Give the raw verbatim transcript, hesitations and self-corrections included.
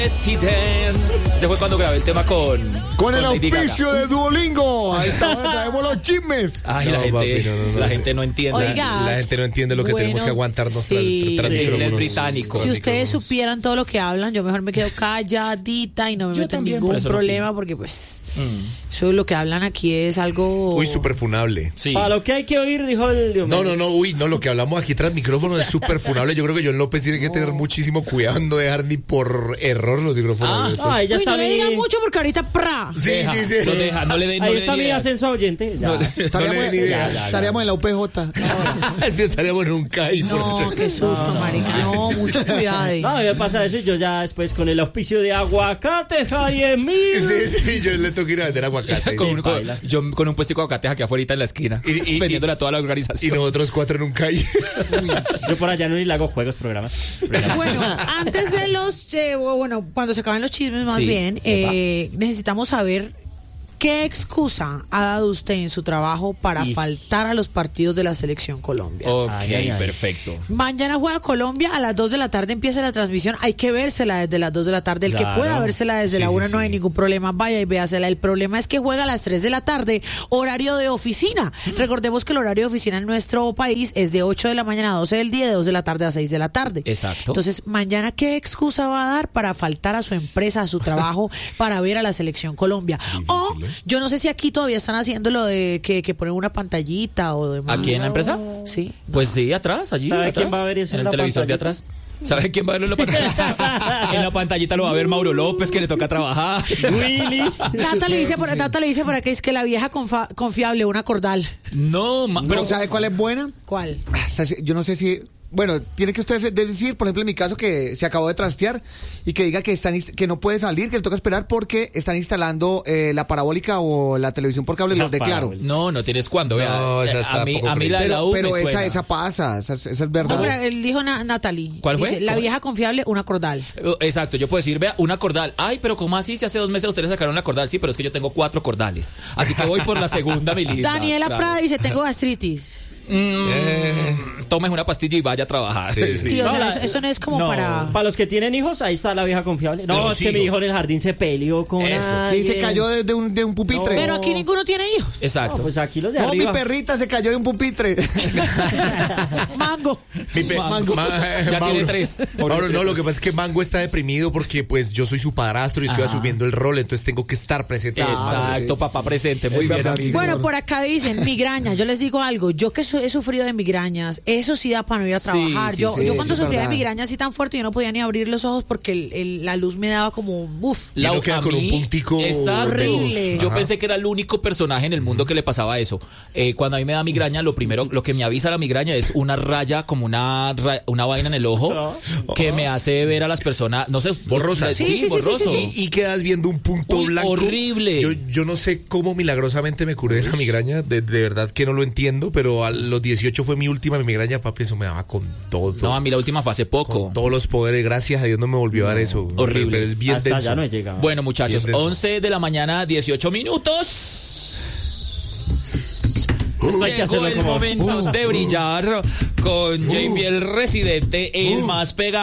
Resident. Ese fue cuando grabé el tema con... Con, con el Lady auspicio Gaga. de Duolingo. Ahí está, traemos los chismes. Ay, No, la gente, papi, no, no, no, la no. gente no entiende. Oiga, La gente no entiende lo que bueno, tenemos que aguantarnos sí. tras, tras Sí, micrófonos. inglés británico. Si ustedes supieran todo lo que hablan, yo mejor me quedo calladita y no me Yo meto en también, por ningún eso lo problema porque pues eso lo que hablan aquí es algo... Uy, súper funable. Sí. Para lo que hay que oír, dijo el Diomedes. No, no, no, uy, no, lo que hablamos aquí tras micrófonos es súper funable. Yo creo que John López tiene que tener muchísimo cuidado, no dejar ni por error los micrófonos Ah. abiertos. Ay, ya Uy, está no le mi... digan mucho porque ahorita pra. Sí, Deja, sí, sí. no deja, no le den, no Ahí le está den mi ideas. ascenso a oyente. Ya. No le- Estaríamos, no le den idea. eh, Ya, ya, estaríamos en la U P J. Sí, estaríamos en un C A I. No, qué susto, marica. No, mucho cuidado. No, me pasa eso y yo ya después con el auspicio de aguacates, Jaime Mil. Sí, sí, yo le tengo que ir a vender aguacate. con, Y- un- con- yo con un puestico de aguacates aquí afuera en la esquina, Y- y- vendiéndole a toda la Y organización. nosotros cuatro en un C A I. Yo por allá no ni le hago juegos, programas. programas. Bueno, antes de los, eh, bueno, cuando se acaben los chismes más Sí, bien, eh, necesitamos saber qué excusa ha dado usted en su trabajo para Y- faltar a los partidos de la Selección Colombia. Ok, Ay, ay, ay. perfecto. Mañana juega Colombia, a las dos de la tarde empieza la transmisión, hay que vérsela desde las dos de la tarde, el Claro. que pueda vérsela desde Sí, la sí, una sí. no hay ningún problema, vaya y véasela, el problema es que juega a las tres de la tarde, horario de oficina, recordemos que el horario de oficina en nuestro país es de ocho de la mañana a doce del día, de dos de la tarde a seis de la tarde. Exacto. Entonces, mañana, ¿qué excusa va a dar para faltar a su empresa, a su trabajo, para ver a la Selección Colombia? O, yo no sé si aquí todavía están haciendo lo de que, que ponen una pantallita o demás. ¿Aquí en la empresa? Sí. Pues sí, atrás, allí. ¿Sabe atrás, quién va a ver eso en en el la televisor de pantallita? atrás? ¿Sabe quién va a verlo en la pantallita? En la pantallita lo va a ver Mauro López, que le toca trabajar. Willy. Nata le dice por, Nata le dice por acá es que la vieja confa- confiable, una cordal. No, ma- pero Pero ¿sabe cuál es buena? ¿Cuál? Ah, Yo no sé si... Bueno, tiene que usted decir, por ejemplo, en mi caso, que se acabó de trastear y que diga que están inst- que no puede salir, que le toca esperar porque están instalando eh, la parabólica o la televisión por cable, La los de Claro. parabólica. no, no tienes cuándo, vea. No, esa Eh, está a mí, poco a mí la de la Pero, U pero me esa, suena. esa pasa, esa, esa es No, verdad. pero él dijo na- Natalie. ¿Cuál fue? Dice, la ¿Cuál? vieja confiable, una cordal. Eh, Exacto, yo puedo decir, vea, una cordal. Ay, pero ¿cómo así? Si hace dos meses ustedes sacaron la cordal. Sí, pero es que yo tengo cuatro cordales. Así que voy por la segunda, mi linda. Daniela Claro. Prada dice, tengo gastritis. Mm, tomes una pastilla y vaya a trabajar. Sí. Sí. Sí, o No, sea, la- eso, eso no es como no, para... Para los que tienen hijos, ahí está la vieja confiable. No, Los es que mi hijos. hijo en el jardín se peleó con Eso. alguien. Sí, se cayó de, de un, de un pupitre. Pero aquí ninguno tiene hijos. Exacto. No, pues aquí los de No, mi arriba. perrita se cayó de un pupitre. Mango. Mi pe- Mango. Ma- Ya Mauro. tiene tres. Mauro, no, lo que pasa es que Mango está deprimido porque pues yo soy su padrastro y estoy Ajá. asumiendo el rol, entonces tengo que estar presente. Exacto, papá presente. Muy Es bien, verdad, amigo. sí, Bueno, señor. por acá dicen migraña. Yo les digo algo. Yo que su- he sufrido de migrañas, eso sí da para no ir a Sí, trabajar. sí, yo, sí, yo sí, cuando es sufría de verdad. migraña así tan fuerte, yo no podía ni abrir los ojos porque el- el- la luz me daba como uff. Y uno queda a con un puntico Exacto. de luz. Horrible. Yo Ajá. pensé que era el único personaje en el mundo que le pasaba eso. Eh, cuando a mí me da migraña, lo primero, lo que me avisa la migraña es una raya, como una ra- una vaina en el ojo, No. que me hace ver a las personas, no sé, Borrosas. Sí, Sí, sí, sí, borroso. sí, sí, Y, y quedas viendo un punto Uy, blanco. horrible. Yo, yo no sé cómo milagrosamente me curé de la migraña, de, de verdad que no lo entiendo, pero a los dieciocho fue mi última migraña, papi, eso me daba con todo. No, a mí la última fue hace poco. Con todos los poderes, gracias a Dios no me volvió a dar eso. horrible. Pero es bien Hasta denso. allá no he llegado. Bueno, muchachos, Bien denso. once de la mañana, dieciocho minutos. Esto hay que Llegó hacerlo el como- momento de brillar con Jamie el Residente, el más pegado.